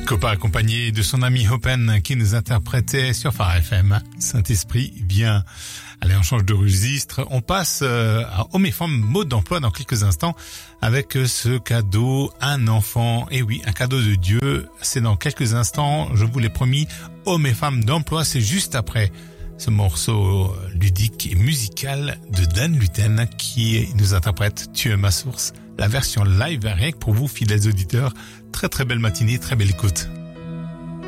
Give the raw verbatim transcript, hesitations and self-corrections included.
Copa accompagné de son ami Hopen qui nous interprétait sur Phare F M. Saint-Esprit, bien. Allez, on change de registre. On passe euh, à Hommes et Femmes mode d'emploi dans quelques instants avec ce cadeau, un enfant. Et oui, un cadeau de Dieu. C'est dans quelques instants, je vous l'ai promis. Hommes et Femmes d'emploi, c'est juste après ce morceau ludique et musical de Dan Luten qui nous interprète Tu es ma source. La version live rien que pour vous, fidèles auditeurs. Très très belle matinée, très belle écoute.